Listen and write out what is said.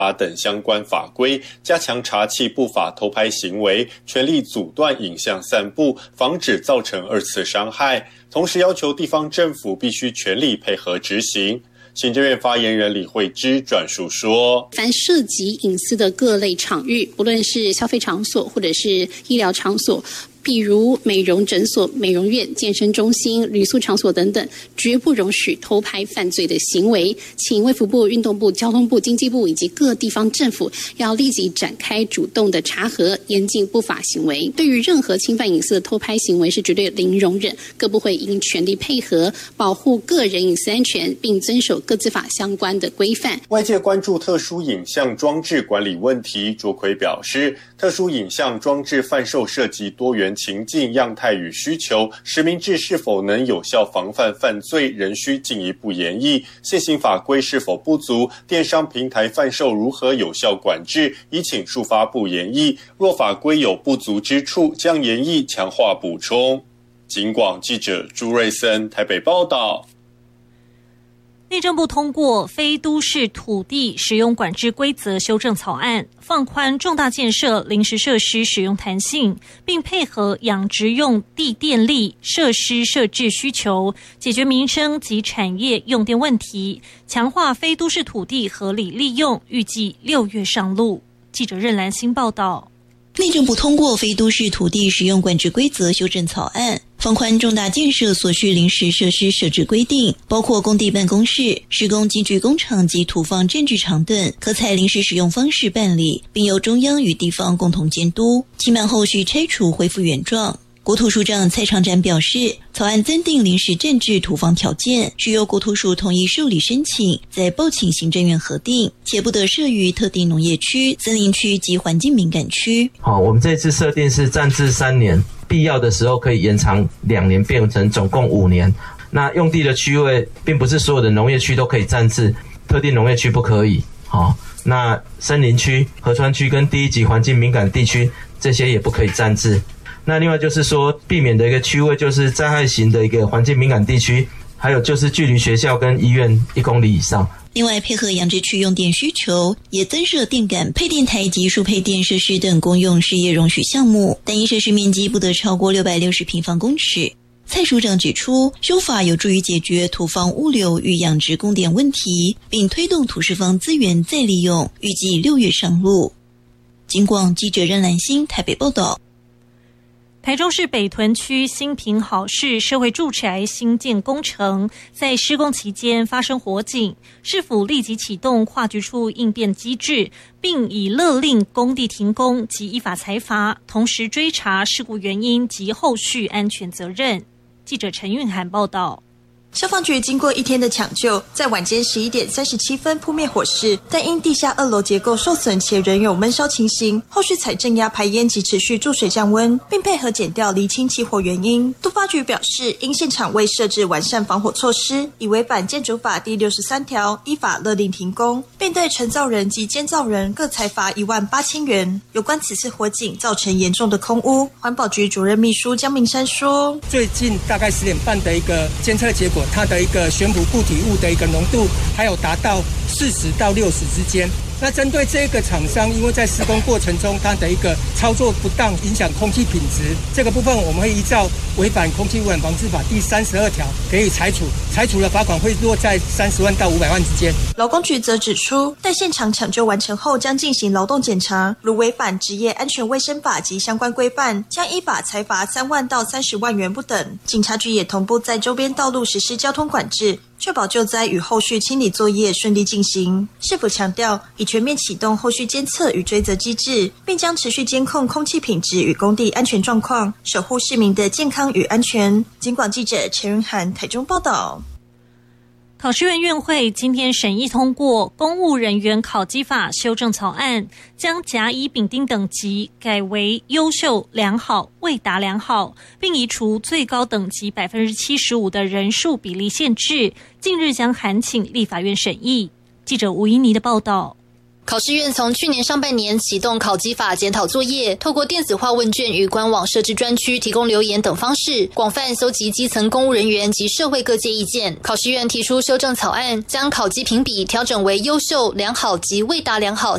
等相关法规，加强查缉不法偷拍行为，全力阻断影像散布，防止造成二次伤害。同时要求地方政府必须全力配合执行。行政院发言人李惠芝转述说， 凡涉及隐私的各类场域，不论是消费场所或者是医疗场所，比如美容诊所、美容院、健身中心、旅宿场所等等，绝不容许偷拍犯罪的行为。请卫福部、运动部、交通部、经济部以及各地方政府要立即展开主动的查核，严禁不法行为。对于任何侵犯隐私的偷拍行为是绝对零容忍，各部会应全力配合，保护个人隐私安全，并遵守各自法相关的规范。 外界关注特殊影像装置管理问题，卓奎表示，特殊影像装置贩售涉及多元情境、样态与需求，实名制是否能有效防范犯罪，仍需进一步研议。现行法规是否不足？电商平台贩售如何有效管制？已请数发部研议。若法规有不足之处，将研议强化补充。警广记者朱瑞森台北报道。 内政部通过非都市土地使用管制规则修正草案，放宽重大建设临时设施使用弹性，并配合养殖用地电力设施设置需求，解决民生及产业用电问题，强化非都市土地合理利用，预计6月上路。记者任兰欣报道。 内政部通过非都市土地使用管制规则修正草案，放宽重大建设所需临时设施设置规定，包括工地办公室、施工机具工厂及土方占据场等，可采临时使用方式办理，并由中央与地方共同监督，期满后续拆除恢复原状。国土署长蔡长展表示，草案增订临时占据土方条件，需由国土署统一受理申请，再报请行政院核定，且不得设于特定农业区、森林区及环境敏感区。 我们这次设定是暂置3年，必要的时候可以延长2年，变成总共5年。那用地的区位并不是所有的农业区都可以暂置，特定农业区不可以。那森林区、河川区跟第一级环境敏感地区这些也不可以暂置。那另外就是说，避免的一个区位就是灾害型的一个环境敏感地区，还有就是距离学校跟医院1公里以上。 另外，配合养殖区用电需求，也增设电感、配电台及输配电设施等公用事业容许项目，单一设施面积不得超过660平方公尺。蔡署长指出，修法有助于解决土方物流与养殖供电问题，并推动土施方资源再利用，预计6月上路。警广记者任兰欣台北报道。 台中市北屯区新平好市社会住宅新建工程在施工期间发生火警，市府立即启动跨局处应变机制，并以勒令工地停工及依法裁罚，同时追查事故原因及后续安全责任。记者陈韵涵报道。 消防局经过1天的抢救，在晚间11点37分扑灭火势，但因地下2楼结构受损且仍有闷烧情形，后续采正压排烟及持续注水降温，并配合检调厘清起火原因。都发局表示，因现场未设置完善防火措施，已违反建筑法第63条，依法勒令停工，并对承造人及监造人各裁罚18000元。有关此次火警造成严重的空污，环保局主任秘书江明山说， 最近大概10点半的一个监测结果，它的一个悬浮固体物的一个浓度还有达到40到60之间。那针对这个厂商，因为在施工过程中它的一个操作不当，影响空气品质，这个部分我们会依照违反空气污染防治法第32条给予裁处的罚款会落在30万到500万之间。 劳工局则指出，待现场抢救完成后，将进行劳动检查，如违反职业安全卫生法及相关规范，将依法裁罚3万到30万元不等。警察局也同步在周边道路实施交通管制，确保救灾与后续清理作业顺利进行。市府强调，已全面启动后续监测与追责机制，并将持续监控空气品质与工地安全状况，守护市民的健康与安全。警广记者陈云涵台中报道。 考试院院会今天审议通过公务人员考绩法修正草案，将甲乙丙丁等级改为优秀、良好、未达良好，并移除最高等级75%的人数比例限制，近日将函请立法院审议。记者吴依妮的报道。 考试院从去年上半年启动考绩法检讨作业，透过电子化问卷与官网设置专区提供留言等方式，广泛搜集基层公务人员及社会各界意见。考试院提出修正草案，将考绩评比调整为优秀、良好及未达良好